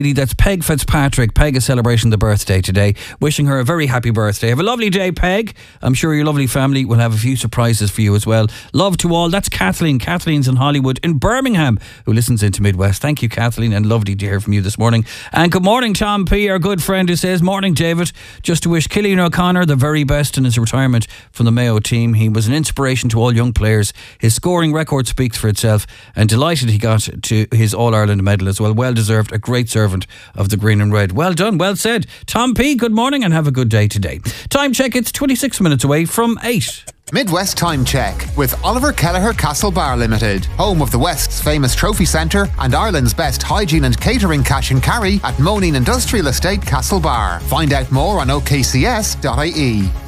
That's Peg Fitzpatrick. Peg is celebrating the birthday today. Wishing her a very happy birthday. Have a lovely day, Peg. I'm sure your lovely family will have a few surprises for you as well. Love to all. That's Kathleen. Kathleen's in Hollywood in Birmingham, who listens into Midwest. Thank you, Kathleen, and lovely to hear from you this morning. And good morning, Tom P., our good friend, who says, morning, David. Just to wish Cillian O'Connor the very best in his retirement from the Mayo team. He was an inspiration to all young players. His scoring record speaks for itself, and delighted he got to his All-Ireland medal as well. Well deserved. A great servant of the green and red. Well done, well said. Tom P., good morning and have a good day today. Time check, it's 26 minutes away from 8. Midwest Time Check with Oliver Kelleher Castlebar Limited, home of the West's famous trophy centre and Ireland's best hygiene and catering cash and carry at Moneen Industrial Estate, Castlebar. Find out more on okcs.ie.